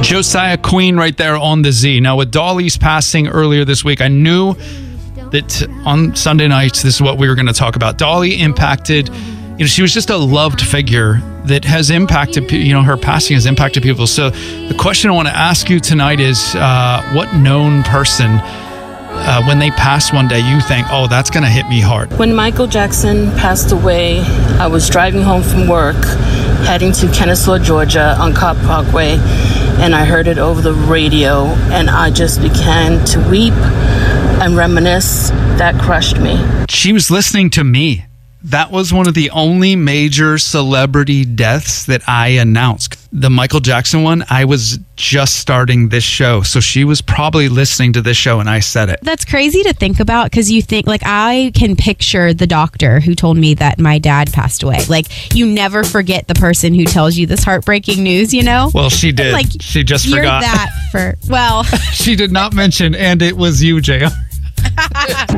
Josiah Queen right there on the Z. Now, with Dolly's passing earlier this week, I knew that on Sunday nights, this is what we were going to talk about. Dolly impacted, she was just a loved figure that has impacted, her passing has impacted people. So the question I want to ask you tonight is, what known person, when they pass one day, you think, oh, that's going to hit me hard? When Michael Jackson passed away, I was driving home from work, heading to Kennesaw, Georgia on Cobb Parkway, and I heard it over the radio, and I just began to weep and reminisce. That crushed me. She was listening to me. That was one of the only major celebrity deaths that I announced. The Michael Jackson one, I was just starting this show. So she was probably listening to this show and I said it. That's crazy to think about, because you think, I can picture the doctor who told me that my dad passed away. You never forget the person who tells you this heartbreaking news, Well, she did. She just forgot. You're that for, well. She did not mention, and it was you, JR.